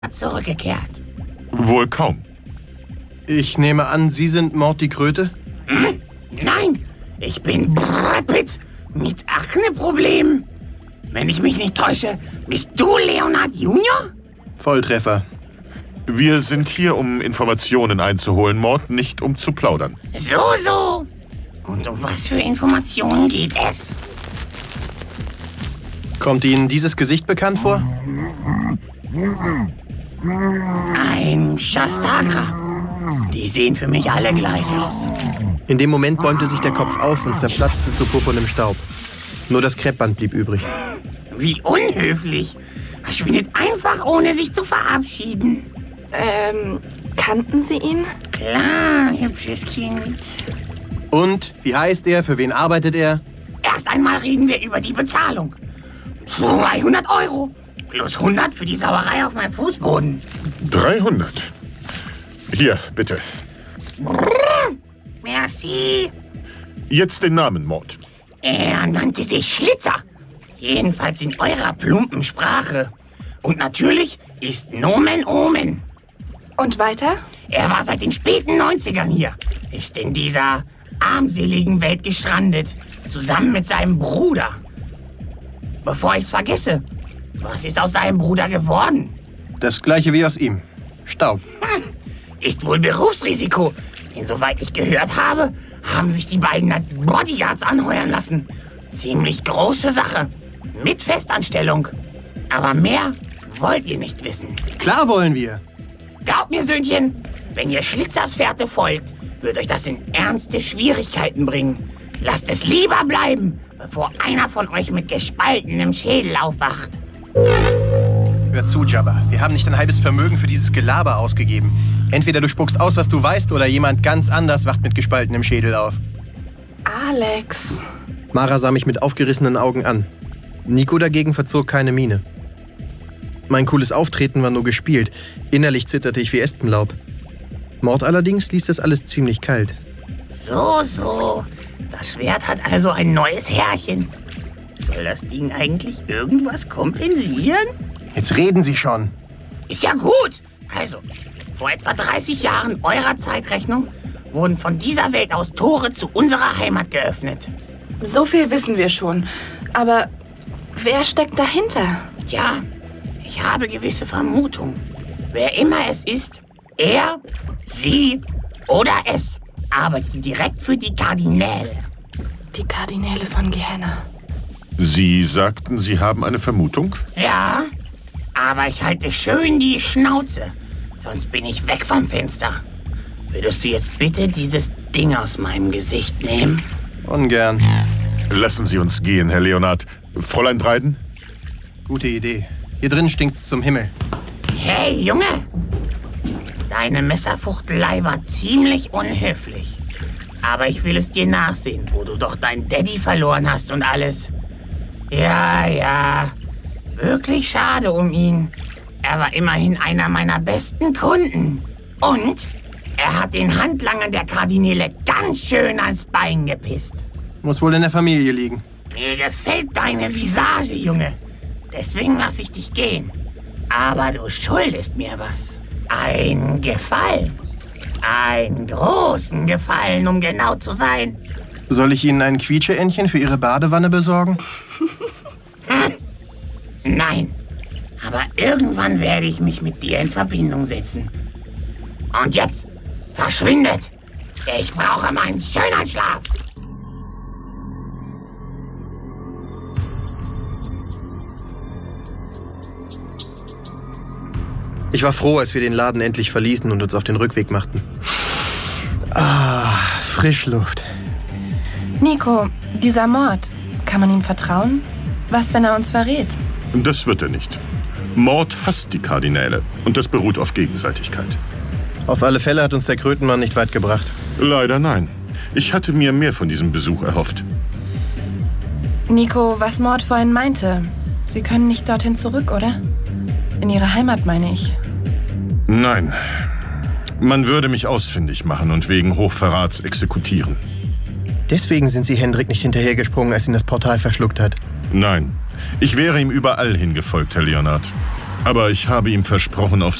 zurückgekehrt. Wohl kaum. Ich nehme an, Sie sind Mord die Kröte? Nein, ich bin Brad Pitt mit Akneproblemen. Wenn ich mich nicht täusche, bist du Leonard Junior? Volltreffer. Wir sind hier, um Informationen einzuholen, Mord, nicht um zu plaudern. So. Und um was für Informationen geht es? Kommt Ihnen dieses Gesicht bekannt vor? Ein Shastagra. Die sehen für mich alle gleich aus. In dem Moment bäumte sich der Kopf auf und zerplatzte zu purpurnem Staub. Nur das Kreppband blieb übrig. Wie unhöflich. Verschwindet einfach, ohne sich zu verabschieden. Kannten Sie ihn? Klar, hübsches Kind. Und? Wie heißt er? Für wen arbeitet er? Erst einmal reden wir über die Bezahlung. 200 € plus 100 für die Sauerei auf meinem Fußboden. 300. Hier, bitte. Merci. Jetzt den Namen, Mord. Er nannte sich Schlitzer. Jedenfalls in eurer plumpen Sprache. Und natürlich ist Nomen Omen. Und weiter? Er war seit den späten 90ern hier. Ist in dieser armseligen Welt gestrandet. Zusammen mit seinem Bruder. Bevor ich's vergesse, was ist aus seinem Bruder geworden? Das gleiche wie aus ihm. Staub. Ist wohl Berufsrisiko. Insoweit ich gehört habe, haben sich die beiden als Bodyguards anheuern lassen. Ziemlich große Sache. Mit Festanstellung. Aber mehr wollt ihr nicht wissen. Klar wollen wir. Glaubt mir, Söhnchen, wenn ihr Schlitzers Fährte folgt, wird euch das in ernste Schwierigkeiten bringen. Lasst es lieber bleiben, bevor einer von euch mit gespaltenem Schädel aufwacht. Hör zu, Jabba. Wir haben nicht ein halbes Vermögen für dieses Gelaber ausgegeben. Entweder du spuckst aus, was du weißt, oder jemand ganz anders wacht mit gespaltenem Schädel auf. Alex. Mara sah mich mit aufgerissenen Augen an. Nico dagegen verzog keine Miene. Mein cooles Auftreten war nur gespielt. Innerlich zitterte ich wie Espenlaub. Mord allerdings ließ das alles ziemlich kalt. So. Das Schwert hat also ein neues Härchen. Soll das Ding eigentlich irgendwas kompensieren? Jetzt reden Sie schon. Ist ja gut. Also, vor etwa 30 Jahren eurer Zeitrechnung wurden von dieser Welt aus Tore zu unserer Heimat geöffnet. So viel wissen wir schon. Aber wer steckt dahinter? Tja, ich habe gewisse Vermutungen. Wer immer es ist, er, sie oder es arbeitet direkt für die Kardinäle. Die Kardinäle von Gehenna. Sie sagten, Sie haben eine Vermutung? Ja, aber ich halte schön die Schnauze, sonst bin ich weg vom Fenster. Würdest du jetzt bitte dieses Ding aus meinem Gesicht nehmen? Ungern. Lassen Sie uns gehen, Herr Leonard. Fräulein Dryden? Gute Idee. Hier drin stinkt's zum Himmel. Hey, Junge! Deine Messerfuchtelei war ziemlich unhöflich. Aber ich will es dir nachsehen, wo du doch deinen Daddy verloren hast und alles. Ja. Wirklich schade um ihn. Er war immerhin einer meiner besten Kunden. Und er hat den Handlangern der Kardinäle ganz schön ans Bein gepisst. Muss wohl in der Familie liegen. Mir gefällt deine Visage, Junge. Deswegen lasse ich dich gehen. Aber du schuldest mir was. Ein Gefallen. Einen großen Gefallen, um genau zu sein. Soll ich Ihnen ein Quietscheentchen für Ihre Badewanne besorgen? Nein. Aber irgendwann werde ich mich mit dir in Verbindung setzen. Und jetzt, verschwindet. Ich brauche meinen Schönheitsschlaf. Ich war froh, als wir den Laden endlich verließen und uns auf den Rückweg machten. Frischluft. Nico, dieser Mord, kann man ihm vertrauen? Was, wenn er uns verrät? Das wird er nicht. Mord hasst die Kardinäle und das beruht auf Gegenseitigkeit. Auf alle Fälle hat uns der Krötenmann nicht weit gebracht. Leider nein. Ich hatte mir mehr von diesem Besuch erhofft. Nico, was Mord vorhin meinte, Sie können nicht dorthin zurück, oder? In Ihre Heimat, meine ich. Nein. Man würde mich ausfindig machen und wegen Hochverrats exekutieren. Deswegen sind Sie Hendrik nicht hinterhergesprungen, als ihn das Portal verschluckt hat. Nein. Ich wäre ihm überall hingefolgt, Herr Leonard. Aber ich habe ihm versprochen, auf